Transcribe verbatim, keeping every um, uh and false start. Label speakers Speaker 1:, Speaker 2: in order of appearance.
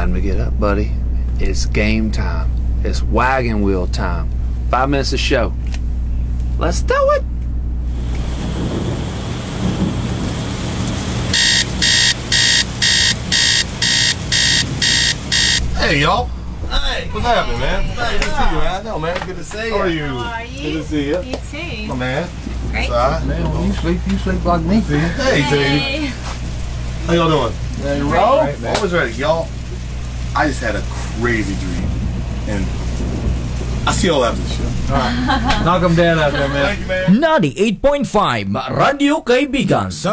Speaker 1: time to get up, buddy. It's game time. It's wagon wheel time. Five minutes of show. Let's do it.
Speaker 2: Hey, y'all.
Speaker 3: Hey,
Speaker 2: What's happening, man?
Speaker 3: Hey,
Speaker 2: Good to see you, man. I know, man.
Speaker 3: good to see you.
Speaker 2: How are you?
Speaker 4: How are you?
Speaker 2: Good to see you.
Speaker 4: You too.
Speaker 2: My man.
Speaker 4: Great.
Speaker 2: It's all right.
Speaker 3: Man, when you sleep, you sleep like me.
Speaker 2: Hey, Sadie.
Speaker 4: Hey.
Speaker 2: How y'all doing?
Speaker 3: Hey,
Speaker 4: Great.
Speaker 3: roll.
Speaker 2: Right, always ready. Y'all, I just had a crazy dream. And I see y'all after the show.
Speaker 3: Knock them down out there, man.
Speaker 2: Thank you, man.
Speaker 5: ninety-eight point five Radio Kaibigan.